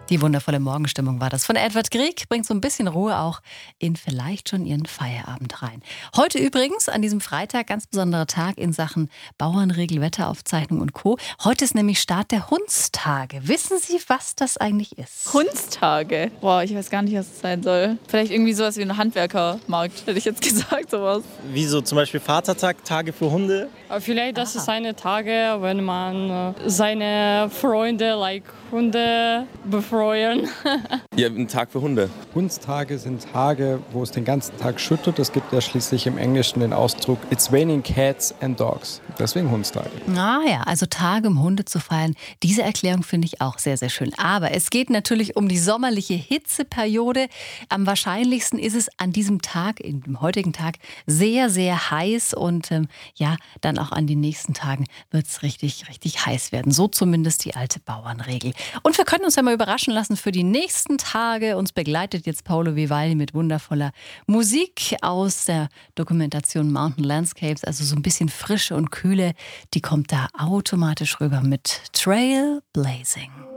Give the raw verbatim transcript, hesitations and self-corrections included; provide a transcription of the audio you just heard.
Die wundervolle Morgenstimmung war das von Edward Grieg, bringt so ein bisschen Ruhe auch in vielleicht schon Ihren Feierabend rein. Heute übrigens, an diesem Freitag, ganz besonderer Tag in Sachen Bauernregel, Wetteraufzeichnung und Co. Heute ist nämlich Start der Hundstage. Wissen Sie, was das eigentlich ist? Hundstage? Boah, ich weiß gar nicht, was das sein soll. Vielleicht irgendwie sowas wie ein Handwerkermarkt, hätte ich jetzt gesagt, sowas. Wie so zum Beispiel Vatertag, Tage für Hunde. Aber vielleicht, das ist eine Tage, wenn man äh, seine Freunde, like Hunde, befreuen. Ja, ein Tag für Hunde. Hundstage sind Tage, wo es den ganzen Tag schüttet. Es gibt ja schließlich im Englischen den Ausdruck It's raining cats and dogs. Deswegen Hundstage. Ah ja, also Tage, um Hunde zu feiern. Diese Erklärung finde ich auch sehr, sehr schön. Aber es geht natürlich um die sommerliche Hitzeperiode. Am wahrscheinlichsten ist es an diesem Tag, in dem heutigen Tag, sehr, sehr heiß. Und ähm, ja, dann auch an den nächsten Tagen wird es richtig, richtig heiß werden. So zumindest die alte Bauernregel. Und wir können uns ja mal überraschen lassen für die nächsten Tage. Uns begleitet jetzt Paolo Vivaldi mit wundervoller Musik aus der Dokumentation Mountain Landscapes. Also so ein bisschen Frische und Kühle, die kommt da automatisch rüber mit Trailblazing.